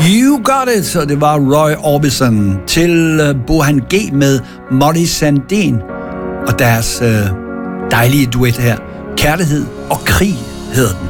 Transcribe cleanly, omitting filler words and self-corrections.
You Got It, så det var Roy Orbison til Bohan G med Molly Sandén og deres dejlige duet her. Kærlighed og krig hedder den.